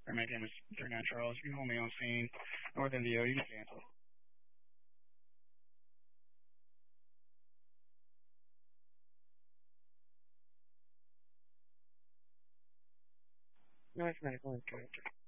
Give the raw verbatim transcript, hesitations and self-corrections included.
Or my name is Ferdinand Charles. You can hold me on scene. Northern V O, you can cancel. No, it's medical and character.